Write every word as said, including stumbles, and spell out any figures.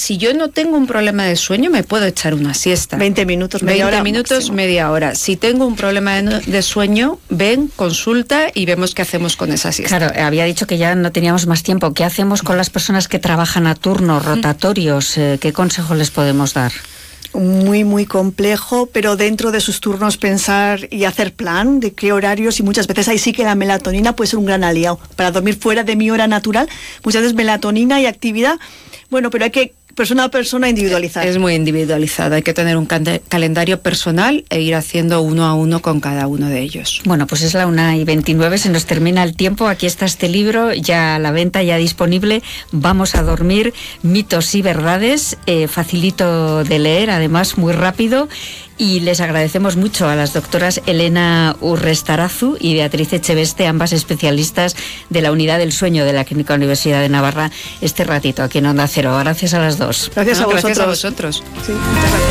si yo no tengo un problema de sueño, me puedo echar una siesta. veinte minutos, media hora. veinte minutos, máximo. media hora. Si tengo un problema de, de sueño, ven, consulta y vemos qué hacemos con esa siesta. Claro, había dicho que ya no teníamos más tiempo. ¿Qué hacemos con las personas que trabajan a turnos rotatorios? Eh, ¿Qué consejo les podemos dar? Muy, muy complejo, pero dentro de sus turnos pensar y hacer plan de qué horarios, y muchas veces ahí sí que la melatonina puede ser un gran aliado. Para dormir fuera de mi hora natural, muchas veces melatonina y actividad, bueno, pero hay que persona a persona individualizar. Es muy individualizado, hay que tener un cal- calendario personal e ir haciendo uno a uno con cada uno de ellos. Bueno, pues es la una y veintinueve, se nos termina el tiempo. Aquí está este libro ya a la venta, ya disponible. Vamos a dormir, mitos y verdades, eh, facilito de leer, además muy rápido. Y les agradecemos mucho a las doctoras Elena Urrestarazu y Beatriz Echeveste, ambas especialistas de la Unidad del Sueño de la Clínica Universidad de Navarra, este ratito aquí en Onda Cero. Gracias a las dos. Gracias, No, a, vosotros. gracias a vosotros. Sí, muchas gracias.